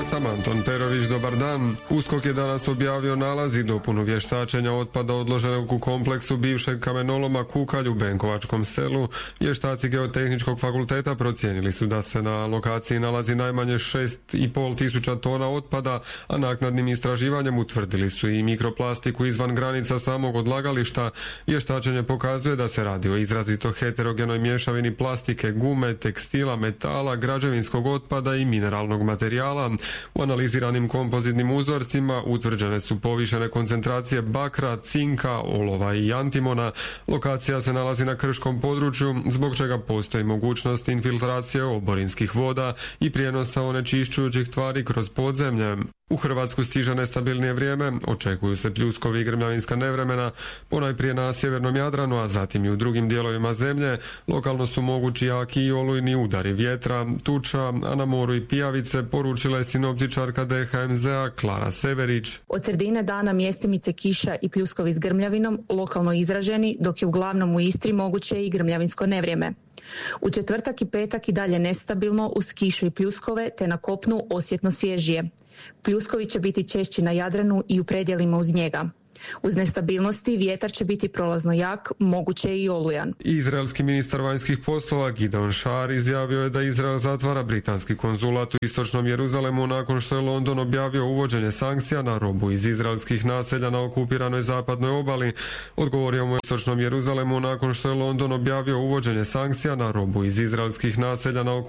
sam Anton Perović, dobar dan. USKOK je danas objavio nalaz i dopunu vještačenja otpada odloženog u kompleksu bivšeg kamenoloma Kukalj u Benkovačkom selu. Vještaci Geotehničkog fakulteta procijenili su da se na lokaciji nalazi najmanje 6,5 tisuća tona otpada, a naknadnim istraživanjem utvrdili su i mikroplastiku izvan granica samog odlagališta. Vještačenje pokazuje da se radi o izrazito heterogenoj mješavini plastike, gume, tekstila, metala, građevinskog otpada i mineralnog materijala. U analiziranim kompozitnim uzorcima utvrđene su povišene koncentracije bakra, cinka, olova i antimona. Lokacija se nalazi na krškom području, zbog čega postoji mogućnost infiltracije oborinskih voda i prijenosa onečišćujućih tvari kroz podzemlje. U Hrvatsku stiže nestabilnije vrijeme, očekuju se pljuskovi i grmljavinska nevremena, ponajprije na sjevernom Jadranu, a zatim i u drugim dijelovima zemlje. Lokalno su mogući jaki i olujni udari vjetra, tuča, a na moru i pijavice, poručila je sinoptičarka DHMZ-a Klara Severić. Od sredine dana mjestimice kiša i pljuskovi s grmljavinom, lokalno izraženi, dok je uglavnom u Istri moguće i grmljavinsko nevrijeme. U četvrtak i petak i dalje nestabilno uz kišu i pljuskove, te na kopnu osjetno svježije. Pljuskovi će biti češći na Jadranu i u predjelima uz njega. Uz nestabilnosti vjetar će biti prolazno jak, moguće i olujan. Izraelski ministar vanjskih poslova Gideon Saar izjavio je da Izrael zatvara britanski konzulat u istočnom Jeruzalemu nakon što je London objavio uvođenje sankcija na robu iz izraelskih naselja na okupiranoj zapadnoj obali. Odgovorio mu je u istočnom Jeruzalemu nakon što je London objavio uvođenje sankcija na robu iz izraelskih naselja na okupiranoj